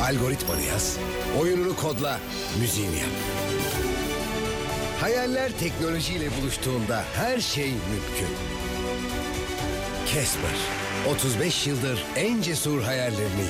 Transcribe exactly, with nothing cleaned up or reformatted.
Algoritmanı yaz, oyununu kodla, müziğini yap. Hayaller teknolojiyle buluştuğunda her şey mümkün. Casper, otuz beş yıldır en cesur hayallerini